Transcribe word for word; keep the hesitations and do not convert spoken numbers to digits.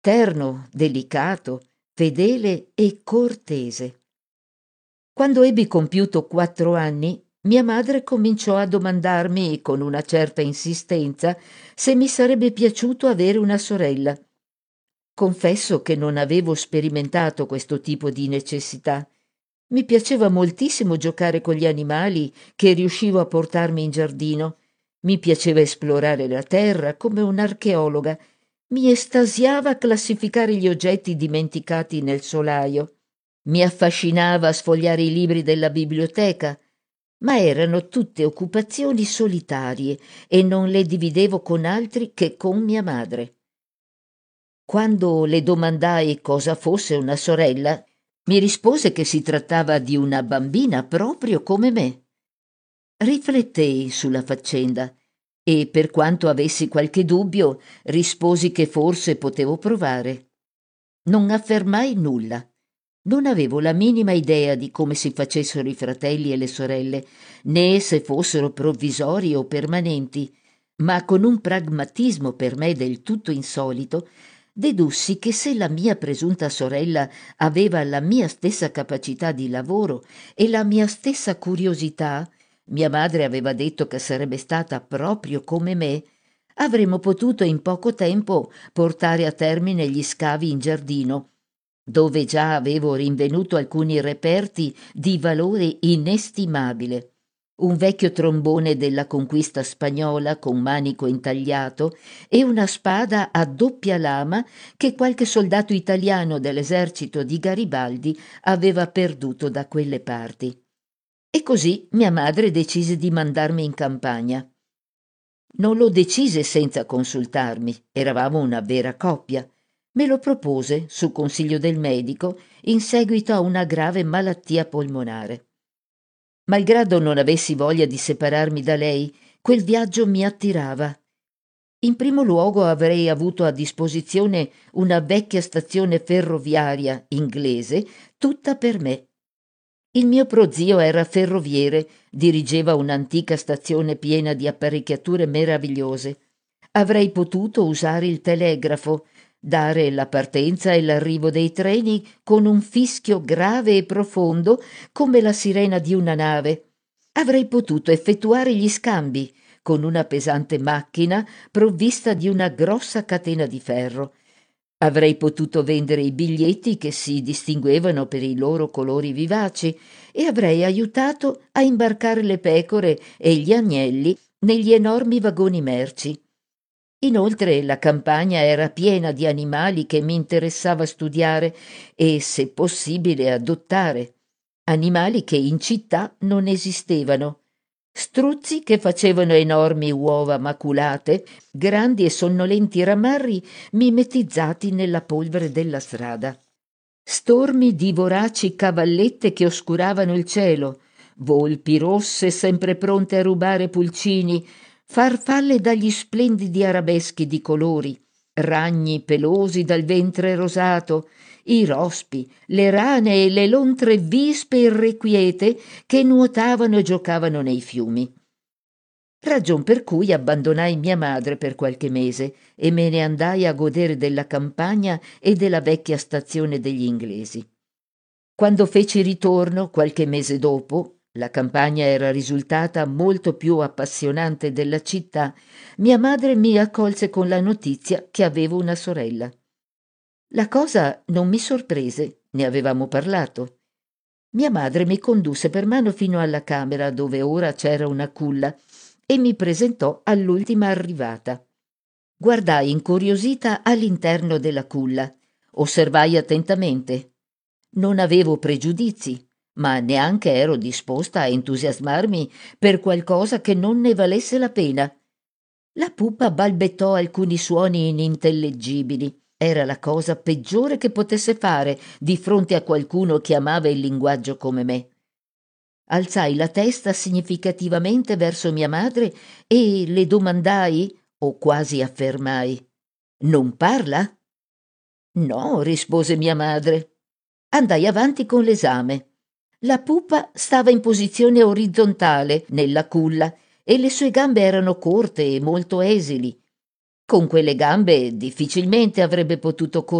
terno, delicato, fedele e cortese. Quando ebbi compiuto quattro anni, mia madre cominciò a domandarmi, con una certa insistenza, se mi sarebbe piaciuto avere una sorella. Confesso che non avevo sperimentato questo tipo di necessità. Mi piaceva moltissimo giocare con gli animali che riuscivo a portarmi in giardino. Mi piaceva esplorare la terra come un'archeologa. Mi estasiava classificare gli oggetti dimenticati nel solaio. Mi affascinava sfogliare i libri della biblioteca, ma erano tutte occupazioni solitarie e non le dividevo con altri che con mia madre. Quando le domandai cosa fosse una sorella, mi rispose che si trattava di una bambina proprio come me. Riflettei sulla faccenda e, per quanto avessi qualche dubbio, risposi che forse potevo provare. Non affermai nulla. Non avevo la minima idea di come si facessero i fratelli e le sorelle, né se fossero provvisori o permanenti, ma con un pragmatismo per me del tutto insolito, dedussi che se la mia presunta sorella aveva la mia stessa capacità di lavoro e la mia stessa curiosità, mia madre aveva detto che sarebbe stata proprio come me, avremmo potuto in poco tempo portare a termine gli scavi in giardino, dove già avevo rinvenuto alcuni reperti di valore inestimabile. Un vecchio trombone della conquista spagnola con manico intagliato e una spada a doppia lama che qualche soldato italiano dell'esercito di Garibaldi aveva perduto da quelle parti. E così mia madre decise di mandarmi in campagna. Non lo decise senza consultarmi, eravamo una vera coppia. Me lo propose, su consiglio del medico, in seguito a una grave malattia polmonare. Malgrado non avessi voglia di separarmi da lei, quel viaggio mi attirava. In primo luogo avrei avuto a disposizione una vecchia stazione ferroviaria inglese tutta per me. Il mio prozio era ferroviere, dirigeva un'antica stazione piena di apparecchiature meravigliose. Avrei potuto usare il telegrafo, dare la partenza e l'arrivo dei treni con un fischio grave e profondo come la sirena di una nave. Avrei potuto effettuare gli scambi con una pesante macchina provvista di una grossa catena di ferro. Avrei potuto vendere i biglietti che si distinguevano per i loro colori vivaci e avrei aiutato a imbarcare le pecore e gli agnelli negli enormi vagoni merci. Inoltre la campagna era piena di animali che mi interessava studiare e, se possibile, adottare. Animali che in città non esistevano. Struzzi che facevano enormi uova maculate, grandi e sonnolenti ramarri mimetizzati nella polvere della strada. Stormi di voraci cavallette che oscuravano il cielo, volpi rosse sempre pronte a rubare pulcini, farfalle dagli splendidi arabeschi di colori, ragni pelosi dal ventre rosato, i rospi, le rane e le lontre vispe irrequiete che nuotavano e giocavano nei fiumi. Ragion per cui abbandonai mia madre per qualche mese e me ne andai a godere della campagna e della vecchia stazione degli inglesi. Quando feci ritorno, qualche mese dopo, la campagna era risultata molto più appassionante della città, mia madre mi accolse con la notizia che avevo una sorella. La cosa non mi sorprese, ne avevamo parlato. Mia madre mi condusse per mano fino alla camera dove ora c'era una culla e mi presentò all'ultima arrivata. Guardai incuriosita all'interno della culla, osservai attentamente. Non avevo pregiudizi, ma neanche ero disposta a entusiasmarmi per qualcosa che non ne valesse la pena. La pupa balbettò alcuni suoni inintellegibili. Era la cosa peggiore che potesse fare di fronte a qualcuno che amava il linguaggio come me. Alzai la testa significativamente verso mia madre e le domandai, o quasi affermai: «Non parla?» «No», rispose mia madre. Andai avanti con l'esame. La pupa stava in posizione orizzontale nella culla e le sue gambe erano corte e molto esili. Con quelle gambe difficilmente avrebbe potuto